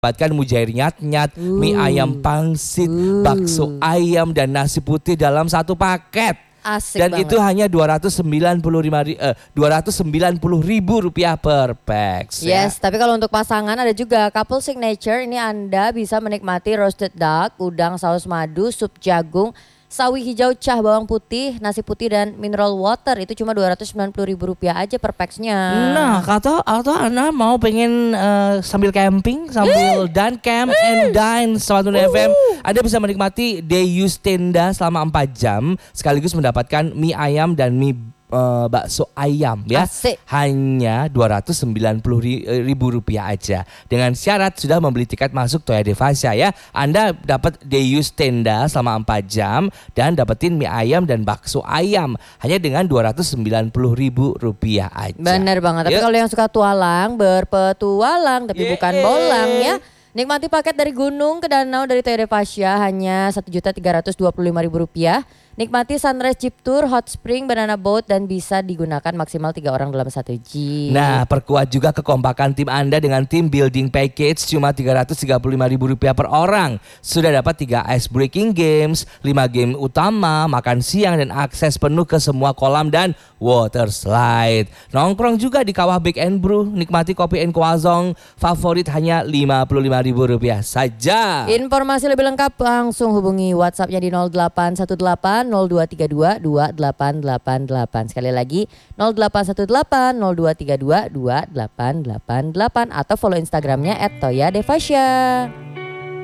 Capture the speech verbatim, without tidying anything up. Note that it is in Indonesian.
Dapatkan mujair nyat-nyat, Uh. mie ayam pangsit, Uh. bakso ayam dan nasi putih dalam satu paket. Asik Dan banget. itu hanya dua ratus sembilan puluh lima ri- eh, dua ratus sembilan puluh ribu rupiah per pax. Yes, tapi kalau untuk pasangan ada juga couple signature. Ini Anda bisa menikmati roasted duck, udang saus madu, sup jagung, sawi hijau cah bawang putih, nasi putih dan mineral water. Itu cuma dua ratus sembilan puluh ribu rupiah aja per paxnya. Nah, atau atau Anda mau pengen eh, sambil camping, sambil dan camp and dine sama Tuna F M, Anda bisa menikmati day use tenda selama empat jam sekaligus mendapatkan mie ayam dan mie eh, bakso ayam ya. Asik. Hanya dua ratus sembilan puluh ribu rupiah aja. Dengan syarat sudah membeli tiket masuk Toya Devasya ya. Anda dapat day use tenda selama empat jam dan dapetin mie ayam dan bakso ayam hanya dengan dua ratus sembilan puluh ribu rupiah aja. Bener banget. Tapi Yuk. kalau yang suka tualang, berpetualang tapi Yeay. bukan bolang ya. Nikmati paket dari gunung ke danau dari Toya Devasya hanya satu juta tiga ratus dua puluh lima ribu rupiah. Nikmati sunrise jeep tour, hot spring, banana boat dan bisa digunakan maksimal tiga orang dalam satu jeep. Nah, perkuat juga kekompakan tim Anda dengan tim building package cuma tiga ratus tiga puluh lima ribu rupiah per orang. Sudah dapat tiga ice breaking games, lima game utama, makan siang dan akses penuh ke semua kolam dan water slide. Nongkrong juga di Kawah Bake and Brew, nikmati kopi and croissant favorit hanya lima puluh lima ribu rupiah saja. Informasi lebih lengkap langsung hubungi WhatsApp-nya di nol delapan satu delapan nol dua tiga dua dua delapan delapan delapan. Sekali lagi nol delapan satu delapan nol dua tiga dua dua delapan delapan delapan atau follow Instagramnya et toya devasya.